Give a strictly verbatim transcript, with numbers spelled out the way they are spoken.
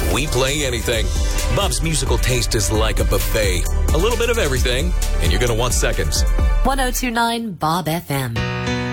We play anything. Bob's musical taste is like a buffet. A little bit of everything, and you're going to want seconds. one oh two point nine Bob F M.